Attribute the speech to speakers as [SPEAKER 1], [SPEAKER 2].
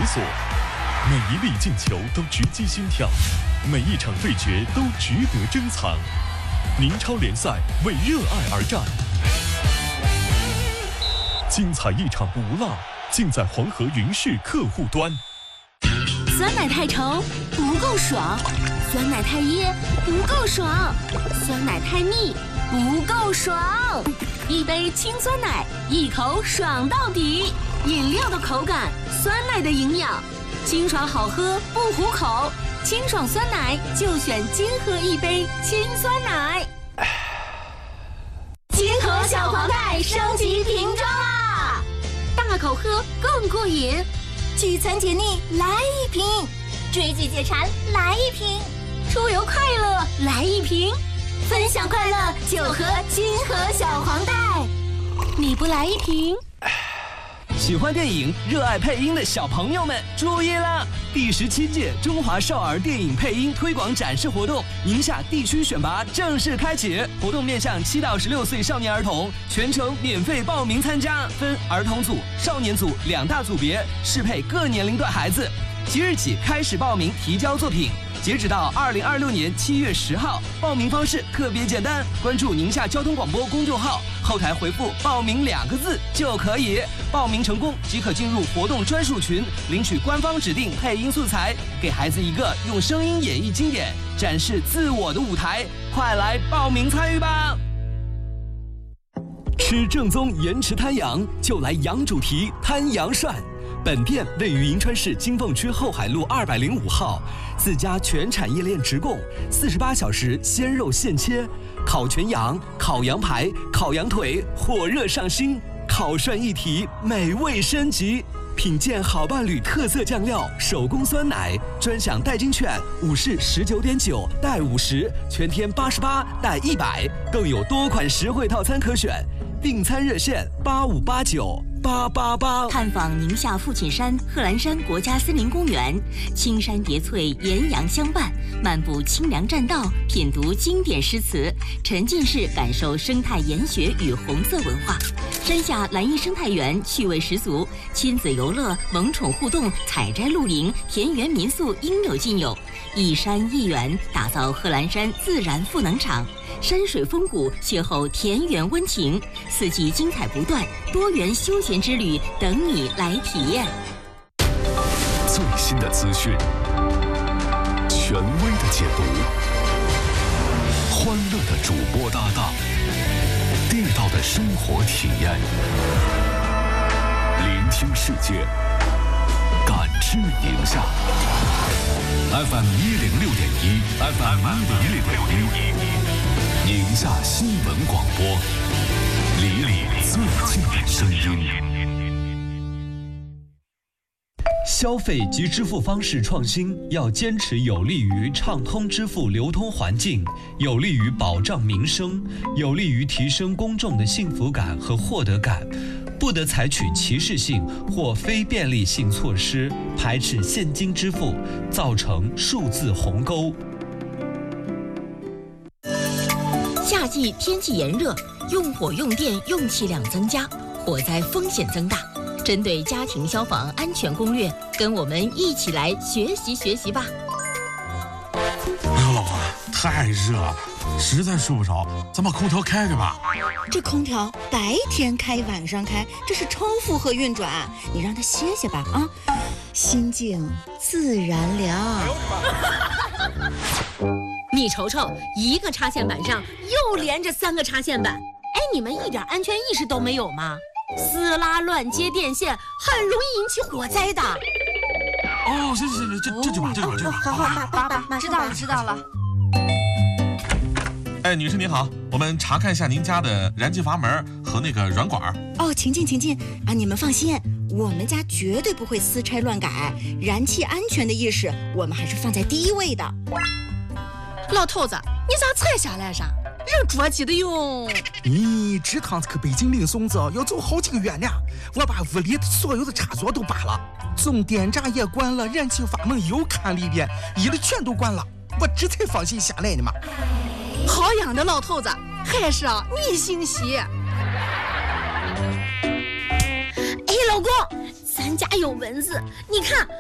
[SPEAKER 1] 索，每一粒进球都直击心跳，每一场对决都值得珍藏。宁超联赛为热爱而战，精彩一场不落，尽在黄河云视客户端。
[SPEAKER 2] 酸奶太稠不够爽，酸奶太噎不够爽，酸奶太腻不够爽。一杯清酸奶，一口爽到底。饮料的口感，酸奶的营养，清爽好喝不糊口。清爽酸奶就选金河一杯清酸奶。金河小黄袋升级瓶装啦，大口喝更过瘾。聚餐解腻来一瓶，追剧解馋来一瓶，出游快乐来一瓶，分享快乐就喝金河小黄袋。你不来一瓶？
[SPEAKER 3] 喜欢电影、热爱配音的小朋友们注意了！第17届中华少儿电影配音推广展示活动宁夏地区选拔正式开启，活动面向7到16岁少年儿童，全程免费报名参加，分儿童组、少年组2大组别，适配各年龄段孩子。即日起开始报名提交作品，截止到2026年7月10号。报名方式特别简单，关注宁夏交通广播公众号，后台回复“报名”2个字就可以。报名成功即可进入活动专属群，领取官方指定配音素材，给孩子一个用声音演绎经典、展示自我的舞台。快来报名参与吧！吃正宗盐池滩羊，就来羊主题滩羊涮。本店位于银川市金凤区后海路205号，自家全产业链直供，48小时鲜肉现切，烤全羊、烤羊排、烤羊腿火热上新，烤涮一体美味升级。品鉴好伴侣特色酱料、手工酸奶，专享代金券，5式19.9带50，全天88带100，更有多款实惠套餐可选。订餐热线85898888。
[SPEAKER 2] 探访宁夏父亲山贺兰山国家森林公园，青山叠翠，岩阳相伴，漫步清凉栈道，品读经典诗词，沉浸式感受生态研学与红色文化。山下蓝荫生态园趣味十足，亲子游乐、萌宠互动、采摘露营、田园民宿应有尽有。一山一园，打造贺兰山自然赋能场，山水风谷，邂逅田园温情，四季精彩不断，多元休闲之旅等你来体验。
[SPEAKER 1] 最新的资讯，权威的解读，欢乐的主播搭档，地道的生活体验，聆听世界，感知宁夏。FM 106.1 ，FM 106.1，宁夏新闻广播，离你最近的声音。
[SPEAKER 3] 消费及支付方式创新要坚持有利于畅通支付流通环境，有利于保障民生，有利于提升公众的幸福感和获得感，不得采取歧视性或非便利性措施，排斥现金支付，造成数字鸿沟。
[SPEAKER 2] 夏季天气炎热，用火用电用气量增加，火灾风险增大。针对家庭消防安全攻略，跟我们一起来学习学习吧。
[SPEAKER 4] 哎呦，老婆，太热了，实在睡不着，咱把空调开开吧。
[SPEAKER 5] 这空调白天开晚上开，这是超负荷运转，你让它歇歇吧啊，心静自然凉。
[SPEAKER 2] 你瞅瞅，一个插线板上又连着3个插线板，哎，你们一点安全意识都没有吗？撕拉乱接电线很容易引起火灾的。
[SPEAKER 4] 哦，行，这就把。
[SPEAKER 5] 好，知道了。
[SPEAKER 4] 哎，女士您好，我们查看一下您家的燃气阀门和那个软管。
[SPEAKER 5] 哦，请进啊！你们放心，我们家绝对不会私拆乱改，燃气安全的意识我们还是放在第一位的。
[SPEAKER 6] 老头子，你咋才下来噻？人着急的哟。
[SPEAKER 7] 你这趟子去北京领孙子要走好几个月呢，我把屋里所有的插座都拔了，总电闸也关了，燃气阀门又看了一遍，一律全都关了，我这才放心下来的嘛。
[SPEAKER 6] 好样的，老头子，还是你心细。哎，
[SPEAKER 2] 老公，咱家有蚊子，你看